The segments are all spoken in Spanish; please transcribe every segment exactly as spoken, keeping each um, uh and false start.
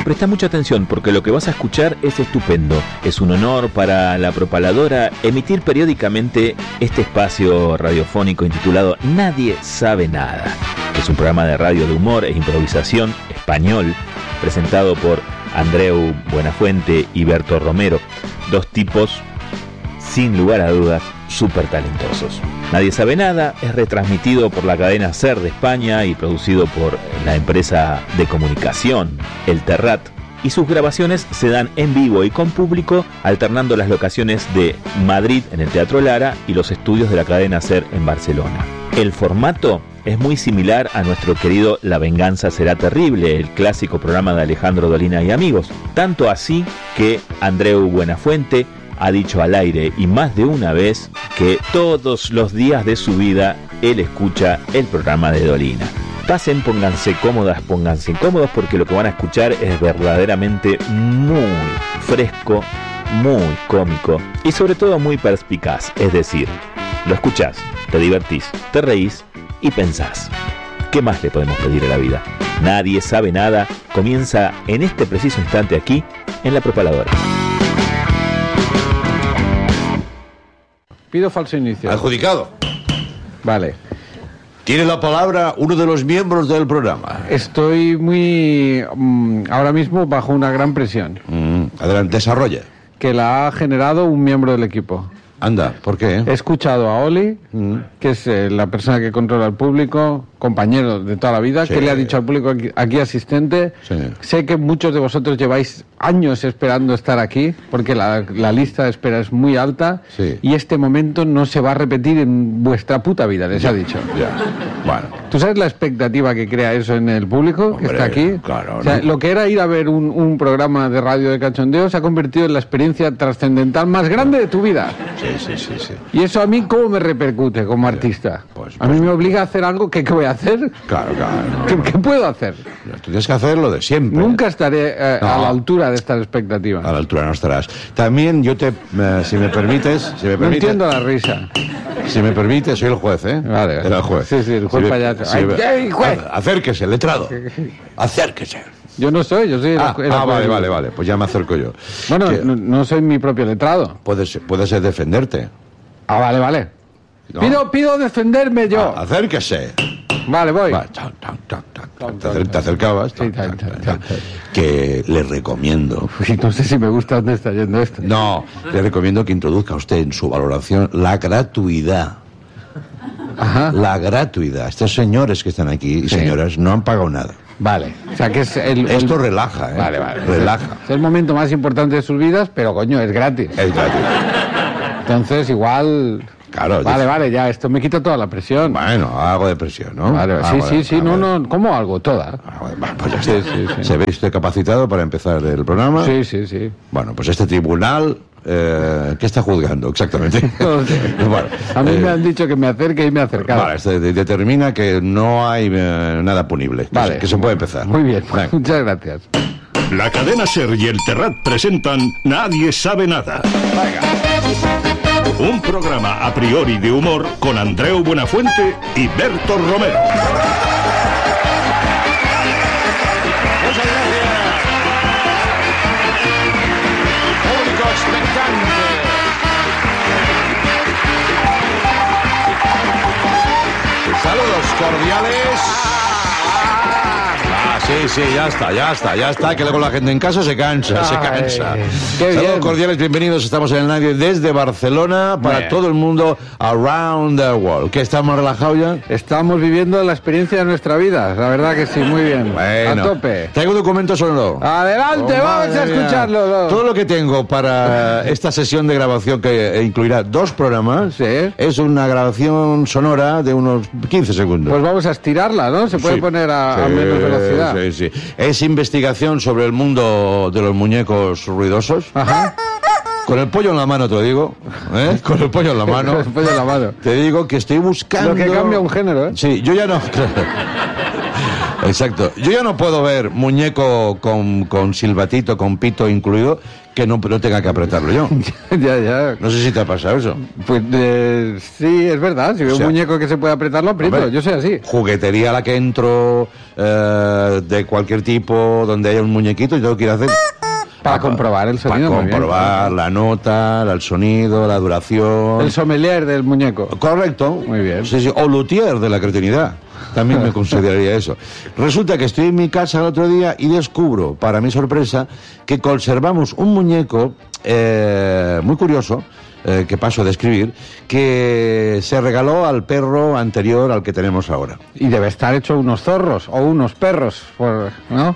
presta mucha atención porque lo que vas a escuchar es estupendo. Es un honor para la propaladora emitir periódicamente este espacio radiofónico intitulado Nadie Sabe Nada. Es un programa de radio de humor e improvisación español presentado por Andreu Buenafuente y Berto Romero, dos tipos, sin lugar a dudas, súper talentosos. Nadie Sabe Nada es retransmitido por la cadena SER de España y producido por la empresa de comunicación El Terrat, y sus grabaciones se dan en vivo y con público, alternando las locaciones de Madrid en el Teatro Lara y los estudios de la cadena SER en Barcelona. El formato es muy similar a nuestro querido La Venganza Será Terrible, el clásico programa de Alejandro Dolina y amigos, tanto así que Andreu Buenafuente ha dicho al aire y más de una vez que todos los días de su vida él escucha el programa de Dolina. Pasen, pónganse cómodas, pónganse cómodos porque lo que van a escuchar es verdaderamente muy fresco, muy cómico y sobre todo muy perspicaz. Es decir, lo escuchás, te divertís, te reís y pensás. ¿Qué más le podemos pedir a la vida? Nadie Sabe Nada comienza en este preciso instante aquí en La Propaladora. Pido falso inicio. Adjudicado. Vale. Tiene la palabra uno de los miembros del programa. Estoy muy... Um, ahora mismo bajo una gran presión. Mm, adelante, desarrolla. Que la ha generado un miembro del equipo. Anda, ¿por qué? He escuchado a Oli, mm. que es eh, la persona que controla al público, compañero de toda la vida, sí. que le ha dicho al público aquí, aquí asistente, sí. sé que muchos de vosotros lleváis años esperando estar aquí, porque la, la lista de espera es muy alta, sí. y este momento no se va a repetir en vuestra puta vida, les ya, ha dicho. Ya. Bueno. ¿Tú sabes la expectativa que crea eso en el público, Hombre, que está aquí? Claro. O sea, no. Lo que era ir a ver un, un programa de radio de cachondeo se ha convertido en la experiencia trascendental más grande de tu vida. Sí, sí, sí, sí. ¿Y eso a mí cómo me repercute como artista? Pues, pues, a mí me obliga a hacer algo que ¿qué voy a hacer? Claro, claro. ¿Qué, qué puedo hacer? Tú tienes que hacer lo de siempre. Nunca estaré eh, no. a la altura de estas expectativas. A la altura no estarás. También yo te, eh, si me permites... Si me permites no entiendo la risa. Si me permites, soy el juez, ¿eh? Vale. Era el juez. Sí, sí, el juez si payaso. Si ¡Ay, ay, juez! Acérquese, letrado. Acérquese. Yo no soy, yo soy el, ah, el ah, vale, vale, vale. Pues ya me acerco yo. Bueno, no, no soy mi propio letrado. Puedes, puedes defenderte. Ah, vale, vale. No. Pido, pido defenderme yo. Ah, acérquese. Vale, voy. Va, tan, tan, tan, tan, te, acer, te acercabas. Sí, tan, tan, tan, tan. Que le recomiendo. Uy, no sé si me gusta dónde está yendo esto. No, le recomiendo que introduzca usted en su valoración la gratuidad. Ajá. La gratuidad. Estos señores que están aquí y sí. señoras no han pagado nada. Vale. O sea que es el, Esto el... relaja, ¿eh? Vale, vale. Relaja. Es el momento más importante de sus vidas, pero coño, es gratis. Es gratis. Entonces, igual... Claro. Vale, yo... vale, ya, esto me quita toda la presión. Bueno, algo de presión, ¿no? Vale, sí, sí, de, sí, no, no, ¿cómo algo? Toda. Bueno, pues ya sí, sí, sí. ¿Se ve usted capacitado para empezar el programa? Sí, sí, sí. Bueno, pues este tribunal... Eh, ¿Qué está juzgando exactamente? No sé. Bueno, a mí eh, me han dicho que me acerque y me he acercado. Vale, este determina que no hay eh, nada punible. Vale. Que, que se puede empezar. Muy bien, Venga. Muchas gracias. La cadena SER y el Terrat presentan Nadie Sabe Nada. Venga. Un programa a priori de humor con Andreu Buenafuente y Berto Romero. Saludos cordiales. Ah, sí, sí, ya está, ya está, ya está. Que luego la gente en casa se cansa, Ay, se cansa. Saludos bien. cordiales, bienvenidos. Estamos en el Nadie desde Barcelona para bien. todo el mundo around the world. ¿Qué estamos relajados ya? Estamos viviendo la experiencia de nuestra vida. La verdad que sí, muy bien. Bueno, a tope. ¿Traigo documentos o no? Adelante, oh, vamos a escucharlo. No. Todo lo que tengo para esta sesión de grabación que incluirá dos programas sí. es una grabación sonora de unos quince segundos. Pues vamos a estirarla, ¿no? Se puede sí. poner a, sí, a menos velocidad. Sí, sí. Es investigación sobre el mundo de los muñecos ruidosos. Ajá. Con el pollo en la mano, te lo digo. ¿eh? Con el pollo en la mano. Con el pollo en la mano. Te digo que estoy buscando... Lo que cambia un género, ¿eh? Sí, yo ya no... Exacto. Yo ya no puedo ver muñeco con, con silbatito, con pito incluido, que no, no tenga que apretarlo yo. ya, ya. No sé si te ha pasado eso. Pues eh, sí, es verdad. Si veo o sea, un muñeco que se puede apretar, lo aprieto. Hombre, yo soy así. Juguetería a la que entro, eh, de cualquier tipo, donde haya un muñequito, y tengo que ir a hacer... Para comprobar el sonido. Para comprobar bien, la nota, el sonido, la duración. El sommelier del muñeco. Correcto. Muy bien. Sí, sí. O luthier de la cretinidad. También me consideraría eso. Resulta que estoy en mi casa el otro día y descubro, para mi sorpresa, que conservamos un muñeco eh, muy curioso, eh, que paso a describir, que se regaló al perro anterior al que tenemos ahora. Y debe estar hecho unos zorros o unos perros, ¿no?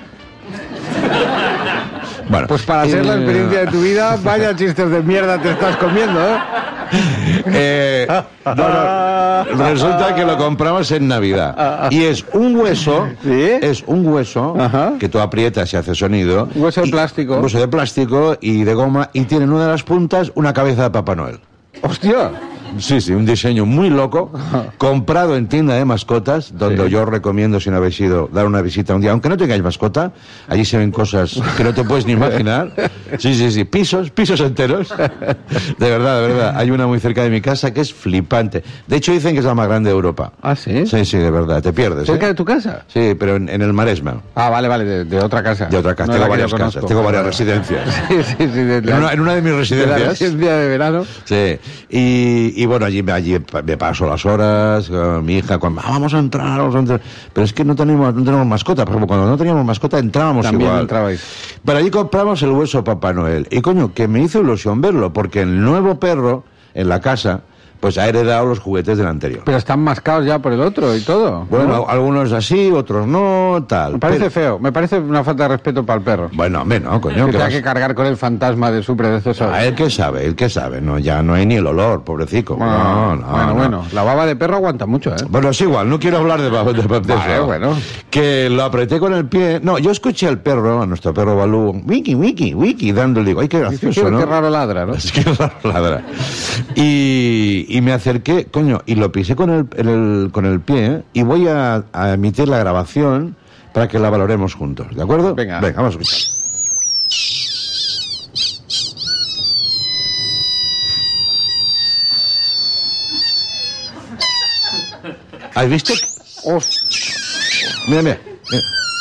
Bueno, pues para hacer eh... la experiencia de tu vida, vaya chistes de mierda te estás comiendo, ¿eh? eh no, no, resulta que lo compramos en Navidad y es un hueso, ¿sí? Es un hueso Ajá. que tú aprietas y hace sonido. Un hueso de plástico. Un hueso de plástico y de goma y tiene en una de las puntas una cabeza de Papá Noel. ¡Hostia! Sí, sí, un diseño muy loco, comprado en tienda de mascotas, donde sí. yo recomiendo, si no habéis ido, dar una visita un día, aunque no tengáis mascota, allí se ven cosas que no te puedes ni imaginar. Sí, sí, sí, pisos, pisos enteros. De verdad, de verdad, hay una muy cerca de mi casa que es flipante. De hecho, dicen que es la más grande de Europa. ¿Ah, sí? Sí, sí, de verdad, te pierdes. ¿Cerca ¿eh? de tu casa? Sí, pero en, en el Maresma. Ah, vale, vale, de, de otra casa. De otra casa, no tengo varias casas, tengo varias residencias. Sí, sí, sí. De la, en, una, en una de mis residencias. De la residencia de verano. Sí, y, y bueno, allí, allí me paso las horas, uh, mi hija, cuando, ah, vamos a entrar, vamos a entrar. Pero es que no tenemos, no tenemos mascota. Por ejemplo, cuando no teníamos mascota entrábamos También igual. Entrabais. Pero allí compramos el hueso Papá Noel. Y coño, que me hizo ilusión verlo, porque el nuevo perro en la casa pues ha heredado los juguetes del anterior. Pero están mascados ya por el otro y todo. Bueno, ¿no? Algunos así, otros no, tal. Me parece pero... feo, me parece una falta de respeto para el perro. Bueno, hombre, no, coño. Que tenga vas... que cargar con el fantasma de su predecesor. Ah, él que sabe, él que sabe, no, ya no hay ni el olor, pobrecito. Bueno, no, no, bueno, no. bueno, la baba de perro aguanta mucho, ¿eh? Bueno, es igual, no quiero hablar de, de, de, de vale, eso. Bueno. Que lo apreté con el pie. No, yo escuché al perro, a nuestro perro Balú, wiki, wiki, wiki, dándole, digo, ay, qué gracioso, qué, ¿no? Qué raro ladra, ¿no? Es que raro ladra. Y, y me acerqué, coño, y lo pisé con el, el, con el pie, y voy a, a emitir la grabación para que la valoremos juntos, ¿de acuerdo? Venga. Venga, vamos a escuchar. ¿Has visto? Oh. Mira, mira, mira.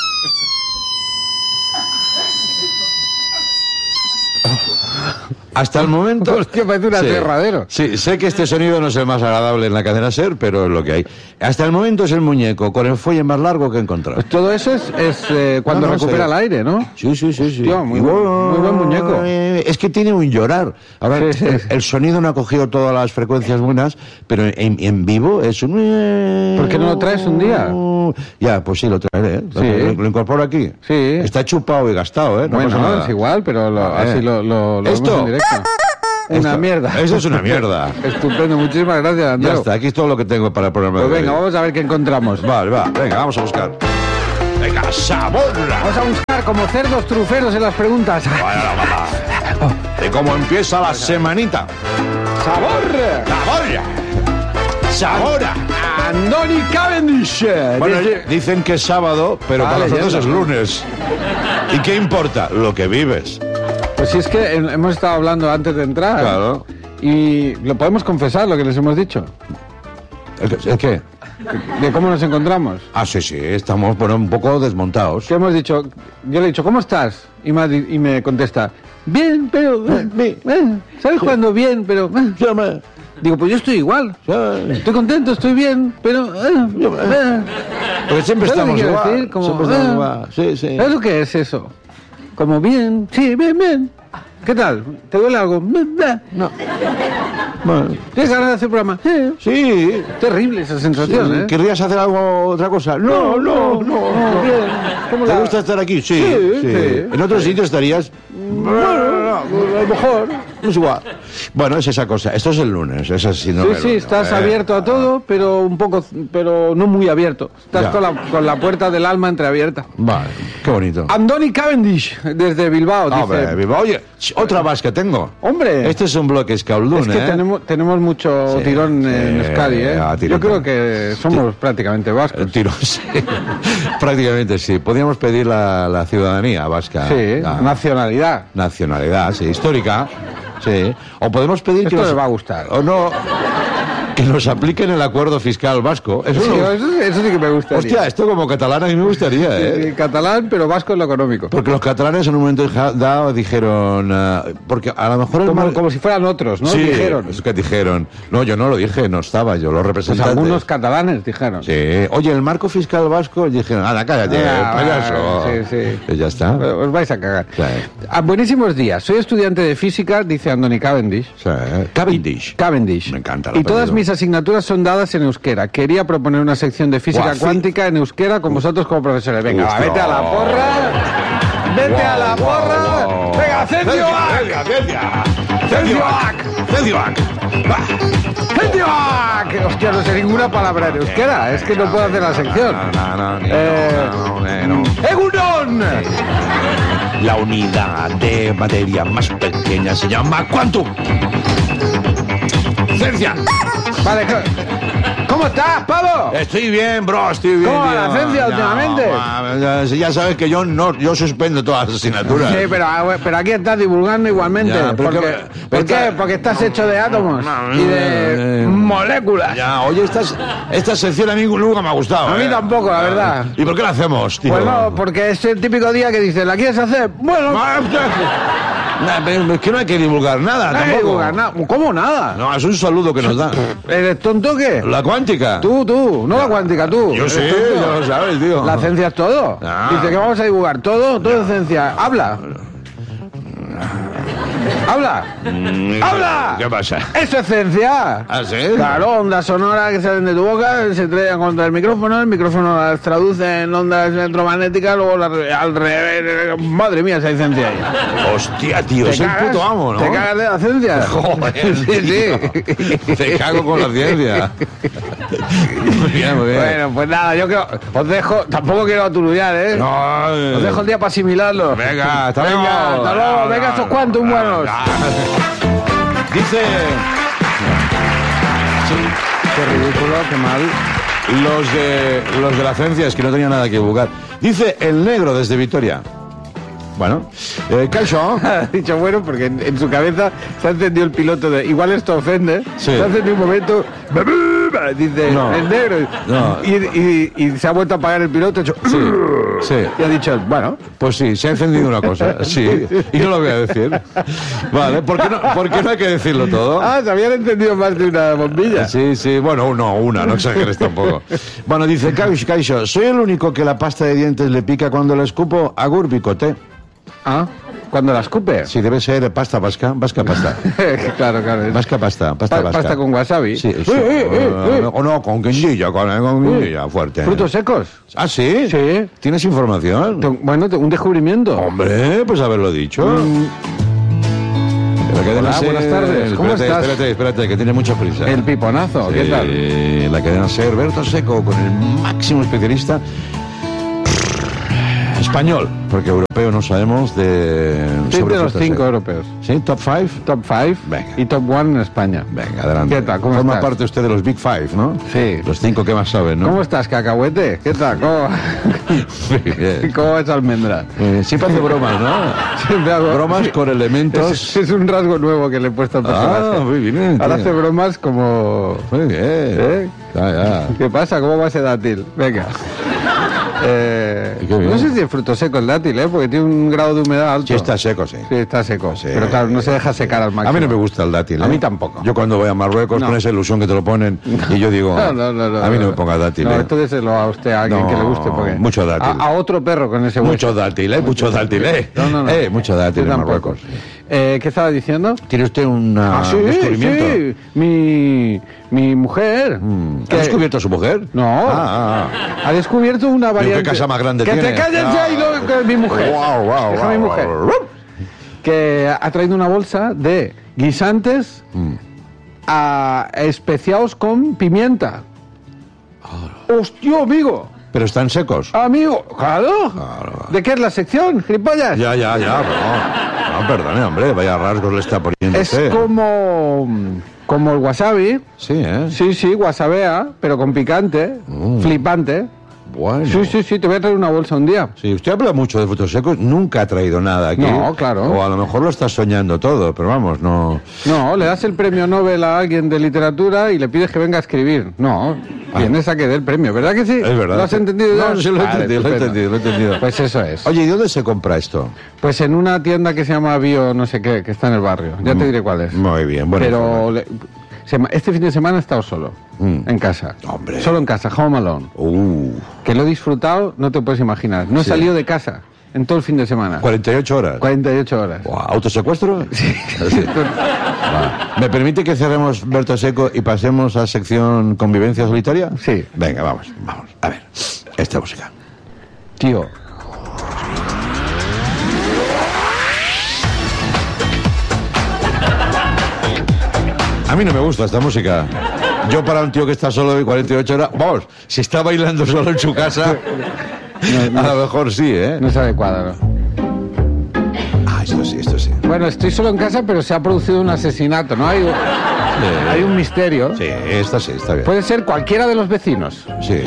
Hasta el momento... Hostia, parece un sí, aterradero. Sí, sé que este sonido no es el más agradable en la cadena SER, pero es lo que hay. Hasta el momento es el muñeco con el fuelle más largo que he encontrado. Pues todo eso es, es eh, cuando no, no, recupera sí. el aire, ¿no? Sí, sí, sí. sí. Tío, muy, buen, muy buen muñeco. Eh, es que tiene un llorar. Ahora, sí, sí. El, el sonido no ha cogido todas las frecuencias buenas, pero en, en vivo es un... ¿Por qué no lo traes un día? Ya, pues sí, lo traeré. ¿eh? Sí. Lo, lo incorporo aquí. Sí. Está chupado y gastado, ¿eh? No bueno, no, es igual, pero lo, así lo, lo, lo ¿Esto? vemos en directo. Una Esto, mierda. Eso es una mierda. Estupendo, muchísimas gracias, Andreu. Ya está, aquí es todo lo que tengo para ponerme. Pues venga, vamos a ver qué encontramos. Vale, va, venga, vamos a buscar. Venga, sabor. Vamos a buscar como cerdos truferos en las preguntas. Vaya la mamá. De cómo empieza la semanita. ¡Sabor! ¡Sabor! ¡Sabora! Andoni Cavendish. Bueno, Desde... dicen que es sábado, pero vale, para nosotros es lunes. ¿Y qué importa? Lo que vives. Pues si es que hemos estado hablando antes de entrar. Claro. Y lo podemos confesar, lo que les hemos dicho. ¿El qué? De cómo nos encontramos. Ah, sí, sí, estamos bueno, un poco desmontados. ¿Qué hemos dicho? Yo le he dicho, ¿cómo estás? Y me, y me contesta, bien, pero... Eh, eh, ¿Sabes sí. cuándo bien, pero... Eh. Digo, pues yo estoy igual. Estoy contento, estoy bien, pero... Eh, eh. Porque siempre estamos igual. Decir? Como, siempre estamos eh, igual. Sí, sí. ¿Sabes lo que es eso? Como bien, sí, bien, bien. ¿Qué tal? ¿Te duele algo? No. Bueno. ¿Tienes ganas de hacer programa? Sí. Sí. Terrible esa sensación, sí. ¿eh? ¿Querrías hacer algo, otra cosa? No, no, no. no, no. Bien. ¿Cómo ¿Te la... gusta estar aquí? Sí, sí, sí. sí. ¿En otros sí. sitios estarías? Bueno, a lo mejor. Es igual. Bueno, es esa cosa. Esto es el lunes. Eso sí, no sí, me sí, lo, estás eh. abierto a todo, pero un poco, pero no muy abierto. Estás con la, con la puerta del alma entreabierta. Vale, qué bonito. Andoni Cavendish, desde Bilbao, dice. Hombre, Bilbao. Oye, otra vasca tengo. Hombre. Este es un bloque escaldún, Es que ¿eh? tenemos, tenemos mucho Sí, tirón sí, en Euskadi, ¿eh? a tirón. Yo creo que somos Sí. prácticamente vascos. Tirón, sí. Prácticamente sí. Podríamos pedir la, la ciudadanía vasca. Sí, la nacionalidad. nacionalidad, sí, histórica. Sí. O podemos pedir Esto que nos, les va a gustar. O no, que nos apliquen el acuerdo fiscal vasco. Eso, Sí, no- eso, eso sí que me gustaría. Hostia, esto como catalán a mí me gustaría, ¿eh? Eh, Catalán, pero vasco en lo económico. Porque los catalanes en un momento ja- dado dijeron... eh, porque a lo mejor... el Como, mar- como si fueran otros, ¿no? Sí, Dijeron. es que dijeron. No, yo no lo dije, no estaba yo, los Pues representantes. algunos catalanes dijeron. Sí. Oye, el marco fiscal vasco, dijeron, anda, cállate, Ah, payaso. sí, sí. Y ya está. Os vais a cagar. Sí. Ah, buenísimos días. Soy estudiante de física, dice Andoni Cavendish. Sí. Cavendish. Cavendish. Me encanta el Y todas apellido. mis asignaturas son dadas en euskera. Quería proponer una sección de física Guau, fi- cuántica en euskera con vosotros como profesores. Venga, va, Hostia. vete a la porra. Vete Guau, a la guau, porra. guau. Venga, Cendioac. Celia, Celia. Cendioac. Cendioac. Va. Cendioac. Hostia, no sé ninguna palabra en euskera. Es que no puedo hacer la sección. No, no, ni Eh, no, no, no. ¡Egunon! La unidad de materia más pequeña se llama quantum. Ciencia. Vale, ¿cómo estás, pavo? Estoy bien, bro, estoy bien. ¿Cómo va tío. la ciencia No, últimamente? ma, ya, ya sabes que yo no, yo suspendo todas las asignaturas. Sí, pero, pero aquí estás divulgando igualmente. Ya, pero porque, que- ¿Por pero qué? está- Porque estás hecho de átomos no, y de eh, moléculas. Ya, oye, esta, esta sección a mí nunca me ha gustado. A mí ¿eh? tampoco, la verdad. ¿Y por qué la hacemos, tío? Pues no, porque es el típico día que dices, ¿la quieres hacer? Bueno, Ma- Nah, pero es que no hay que divulgar nada, no hay que tampoco. divulgar nada. ¿Cómo nada? No, es un saludo que nos dan. ¿Eres tonto qué? La cuántica. Tú, tú, no la cuántica, tú. Yo ¿Eres sí, tonto? ya lo sabes, tío. La ciencia es todo. Ah. Dice que vamos a divulgar todo, todo es ciencia. Habla. Habla. Mm, ¡Habla! ¿Qué pasa? Eso es ciencia. ¿Ah, sí? Claro, ondas sonoras que salen de tu boca, se estrellan contra el micrófono, el micrófono las traduce en ondas electromagnéticas, luego las re- al revés. Madre mía, si hay ciencia ahí. Hostia, tío, ¿Te es el cagas? puto amo, ¿no? ¿Te cagas de la ciencia? Joder, sí, sí. Te cago con la ciencia. Muy bien, muy bien. Bueno, pues nada, yo creo. Os dejo. Tampoco quiero aturullar, ¿eh? No, eh. Os dejo el día para asimilarlo. Venga, hasta luego. Venga, hasta luego. No, Venga, no, estos no, cuantum no, buenos. no. Dice Qué ridículo, qué mal. los de los de la ciencia, es que no tenía nada que divulgar. Dice el negro desde Vitoria. Bueno, eh, Caixo. Ha dicho bueno porque en, en su cabeza se ha encendido el piloto de. Igual esto ofende. Sí. Se ha encendido un momento. Dice No. el negro. No. Y, y- y se ha vuelto a apagar el piloto. Ha hecho, Sí, sí. y ha dicho, bueno. Pues sí, se ha encendido una cosa, sí, y no lo voy a decir. Vale, ¿por qué no, por qué no hay que decirlo todo? Ah, se habían encendido más de una bombilla. Sí, sí, bueno, no, una, no exageres tampoco. Bueno, dice Caixo, Caixo, soy el único que la pasta de dientes le pica cuando la escupo. Agur bicote. Ah, cuando la escupe. Sí, debe ser pasta vasca, vasca pasta. claro, claro. es- Vasca pasta, pasta Pa- vasca. pasta con wasabi. Sí, Eh, sí. eh, eh, eh. O no, con guindilla, con, con guindilla, fuerte. Frutos secos. Ah, ¿sí? Sí. ¿Tienes información? Te- Bueno, te- un descubrimiento. Hombre, pues haberlo dicho. La cadena Hola, SER- buenas tardes. ¿Cómo espérate, estás? Espérate, espérate, que tiene mucha prisa. El piponazo, ¿qué Sí, tal? La cadena SER, Berto Seco, con el máximo especialista español, porque europeo no sabemos de... Sí, sobre de los frutas cinco secas. europeos. ¿Sí? ¿Top five? Top five Venga. y top one en España. Venga, adelante. ¿Qué tal? ¿Cómo Forma estás? parte usted de los Big Five, ¿no? Sí. Los cinco que más saben, ¿no? ¿Cómo estás, cacahuete? ¿Qué tal? ¿Cómo, Muy bien. ¿Cómo va esa almendra? Eh, siempre hace bromas, ¿no? Siempre hago- Bromas con elementos... Es, es un rasgo nuevo que le he puesto al personaje. Ah, muy bien. Ahora tío. hace bromas como... Muy bien. ¿Eh? Ya, ya. ¿Qué pasa? ¿Cómo va ese dátil? Venga. Eh, Qué bien. no sé si es fruto seco el dátil, ¿eh? Porque tiene un grado de humedad alto. Sí, está seco, sí. Sí, está seco. Sí. Pero claro, no se deja secar al máximo. A mí no me gusta el dátil. A ¿eh? mí tampoco. Yo cuando voy a Marruecos No. con esa ilusión que te lo ponen y yo digo, No, no, no, no, a mí no me ponga dátil. No, ¿eh? entonces se lo a usted a alguien No, que le guste. Porque mucho dátil. A, a otro perro con ese hueso. Mucho dátil, ¿eh? Mucho dátil, ¿eh? No, no, no. Eh, mucho dátil Yo en tampoco. Marruecos. Eh, ¿Qué estaba diciendo? ¿Tiene usted un Ah, sí, descubrimiento? sí. Mi, mi mujer. Mm. que- ¿Ha descubierto a su mujer? No. Ah, ah, ah. Ha descubierto una variante. ¿qué casa más grande que tiene? te calles ya Ah. y no, que mi mujer. Guau, guau, Deja a mi guau, mujer. guau. que ha traído una bolsa de guisantes mm. a, especiados con pimienta. Oh. ¡Hostia, amigo! ¿Pero están secos? Amigo, claro. claro. ¿De qué es la sección, gilipollas? Ya, ya, ya. No, no perdone, hombre, vaya rasgos le está poniendo Es usted. como... como el wasabi. Sí, ¿eh? Sí, sí, wasabea, pero con picante, mm. flipante. Bueno. Sí, sí, sí, te voy a traer una bolsa un día. Sí, usted habla mucho de frutos secos, nunca ha traído nada aquí. No, claro. O a lo mejor lo está soñando todo, pero vamos, no... No, le das el premio Nobel a alguien de literatura y le pides que venga a escribir. No, ah. vienes a que dé el premio, ¿verdad que sí? Es verdad. ¿Lo has entendido ya? No, sí lo he vale, entendido, lo he entendido, lo he entendido. Pues eso es. Oye, ¿y dónde se compra esto? Pues en una tienda que se llama Bio no sé qué, que está en el barrio. Ya te diré cuál es. Muy bien, bueno. Pero... Le... Este fin de semana he estado solo, mm. en casa. Hombre. Solo en casa, home alone. Uh. Que lo he disfrutado, no te puedes imaginar. No he sí. salido de casa en todo el fin de semana. ¿cuarenta y ocho horas? cuarenta y ocho horas. Wow. ¿Autosecuestro? Sí. sí. Va. ¿Me permite que cerremos Berto Seco y pasemos a sección convivencia solitaria? Sí. Venga, vamos, vamos. A ver, esta música. Tío. A mí no me gusta esta música. Yo para un tío que está solo de cuarenta y ocho horas... Vamos, si está bailando solo en su casa... No, no, a lo mejor sí, ¿eh? No es adecuada, ¿no? Ah, esto sí, esto sí. Bueno, estoy solo en casa, pero se ha producido un asesinato, ¿no? Hay, eh, hay un misterio. Sí, esta sí, está bien. Puede ser cualquiera de los vecinos. Sí.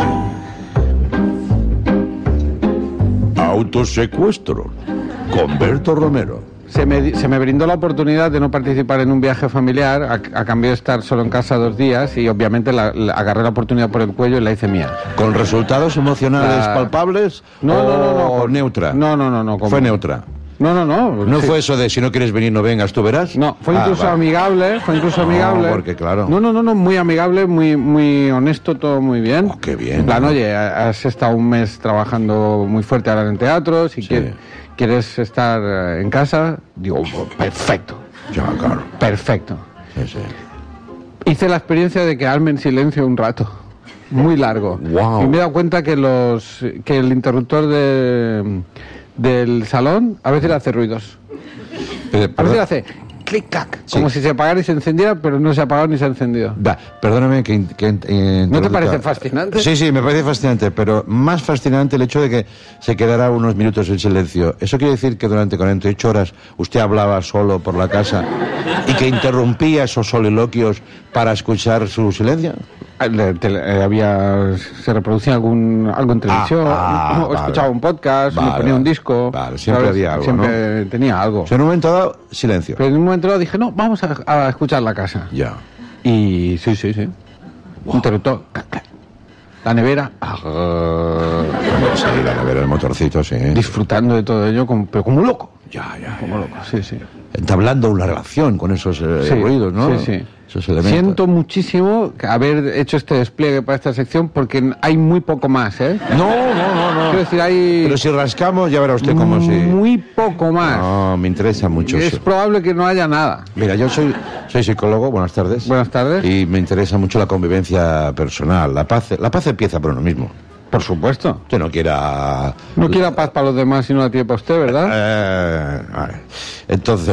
Autosecuestro. Con Berto Romero. Se me, se me brindó la oportunidad de no participar en un viaje familiar a, a cambio de estar solo en casa dos días y obviamente la, la, agarré la oportunidad por el cuello y la hice mía. ¿Con resultados emocionales la... palpables no, o no, no, no, con... neutra? No, no, no. no ¿Fue como... neutra? No, no, no. ¿No sí. fue eso de si no quieres venir no vengas, tú verás? No, fue ah, incluso vale. amigable, fue incluso no, amigable. porque claro. No, no, no, no, muy amigable, muy muy honesto, todo muy bien. Oh, qué bien. En plan, oye, has estado un mes trabajando muy fuerte ahora en teatro, si sí. quieres... ¿Quieres estar en casa? Digo, perfecto. Ya, claro. Perfecto. Sí, sí. Hice la experiencia de quedarme en silencio un rato. Muy largo. Wow. Y me he dado cuenta que los que el interruptor de, del salón a veces hace ruidos. Pero, a veces hace clic-clac. Sí. Como si se apagara y se encendiera, pero no se ha apagado ni se ha encendido. Va, perdóname que... que eh, ¿No te parece fascinante? Sí, sí, me parece fascinante, pero más fascinante el hecho de que se quedara unos minutos en silencio. ¿Eso quiere decir que durante cuarenta y ocho horas usted hablaba solo por la casa y que interrumpía esos soliloquios para escuchar su silencio? Le, te, eh, había se reproducía algún algo en televisión, ah, ah, o escuchaba vale. un podcast, vale, o ponía un disco. Vale, siempre ¿sabes? Había algo, siempre ¿no? tenía algo. O sea, en un momento dado, silencio. Pero en un momento dado dije, no, vamos a, a escuchar la casa. Ya. Y sí, sí, sí. Wow. Interruptor. La nevera. Sí, la nevera, el motorcito, sí. Disfrutando de todo ello, como, pero como un loco. Ya, ya. Como ya, loco, ya. sí, sí. Entablando una relación con esos eh, sí, ruidos, ¿no? Sí, sí. Esos elementos. Siento muchísimo haber hecho este despliegue para esta sección porque hay muy poco más, ¿eh? No, no, no, no. Quiero decir, hay... Pero si rascamos, ya verá usted cómo si... Muy poco más. No, me interesa mucho es eso. probable que no haya nada. Mira, yo soy, soy psicólogo, buenas tardes. Buenas tardes. Y me interesa mucho la convivencia personal. La paz, la paz empieza por uno mismo. Por supuesto. Usted no quiera... No quiera paz para los demás y no la tiene para usted, ¿verdad? Eh, vale. Entonces...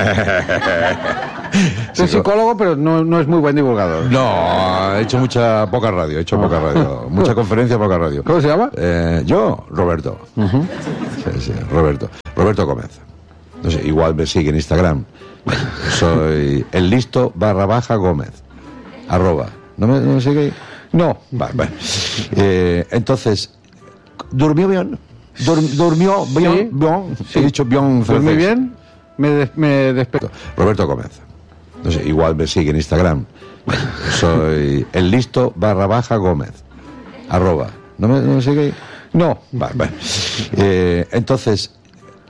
Soy psicólogo, pero no, no es muy buen divulgador. No, he hecho mucha poca radio, he hecho poca radio. Mucha conferencia, poca radio. ¿Cómo se llama? Eh, yo, Roberto. Uh-huh. Sí, sí, Roberto. Roberto Gómez. No sé, igual me sigue en Instagram. Soy el listo barra baja Gómez. Arroba. ¿No me, no me sigue ahí? No. Vale, vale. Eh, entonces, ¿durmió bien? Dur, ¿Durmió bien? Sí. bien? Sí. He dicho bien. ¿Dormí bien? Me, des, me desperto. Roberto Gómez. No sé, igual me sigue en Instagram. Soy el listo barra baja Gómez. Arroba. ¿No me, no me sigue ahí? No. Vale, vale. Eh, entonces,